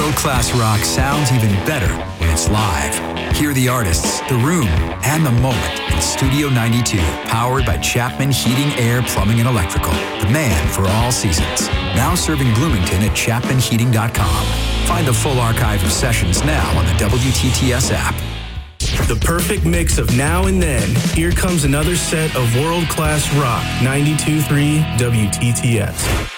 World-class rock sounds even better when it's live. Hear the artists, the room, and the moment in Studio 92, powered by Chapman Heating, Air, Plumbing, and Electrical. The man for all seasons. Now serving Bloomington at chapmanheating.com. Find the full archive of sessions now on the WTTS app. The perfect mix of now and then. Here comes another set of world-class rock. 92.3 WTTS.